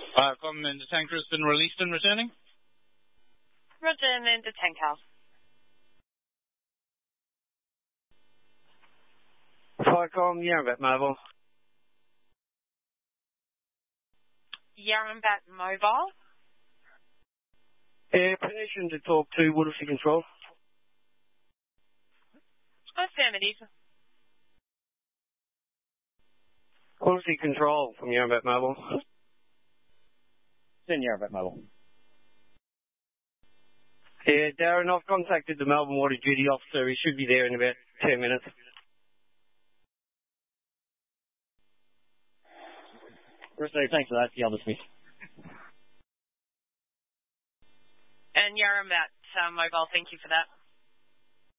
Commander Tanker has been released and returning. Roger, Amanda Tanker. Firecom, Yarrambat Mobile. Yarrambat Mobile. Permission to talk to Whittlesea Control. Affirmative. Whittlesea Control from Yarrambat Mobile. Send Yarrambat Mobile. Yeah, Darren, I've contacted the Melbourne Water Duty Officer. He should be there in about 10 minutes. Received, thanks for that. Yeah, I'll dismiss. And Yarrambat Mobile, thank you for that.